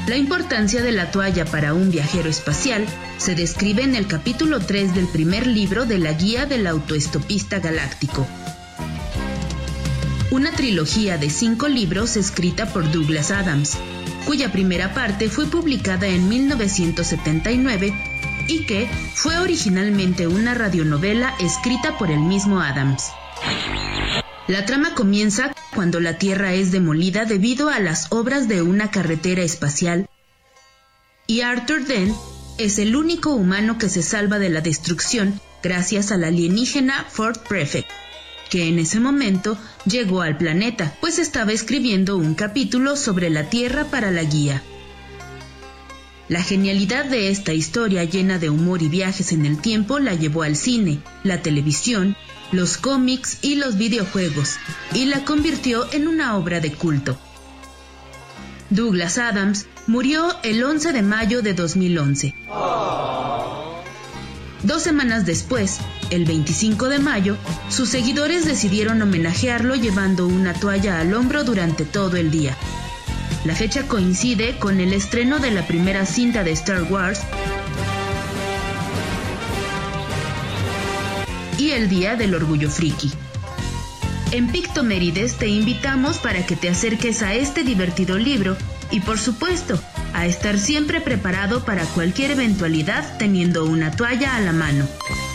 La importancia de la toalla para un viajero espacial se describe en el capítulo 3 del primer libro de la Guía del Autoestopista Galáctico, una trilogía de 5 libros escrita por Douglas Adams, cuya primera parte fue publicada en 1979 y que fue originalmente una radionovela escrita por el mismo Adams. La trama comienza cuando la Tierra es demolida debido a las obras de una carretera espacial y Arthur Dent es el único humano que se salva de la destrucción gracias al alienígena Ford Prefect, que en ese momento llegó al planeta, pues estaba escribiendo un capítulo sobre la Tierra para la guía. La genialidad de esta historia llena de humor y viajes en el tiempo la llevó al cine, la televisión, los cómics y los videojuegos, y la convirtió en una obra de culto. Douglas Adams murió el 11 de mayo de 2011. 2 semanas después, el 25 de mayo, sus seguidores decidieron homenajearlo llevando una toalla al hombro durante todo el día. La fecha coincide con el estreno de la primera cinta de Star Wars y el Día del Orgullo Friki. En Pictomérides te invitamos para que te acerques a este divertido libro y, por supuesto, a estar siempre preparado para cualquier eventualidad teniendo una toalla a la mano.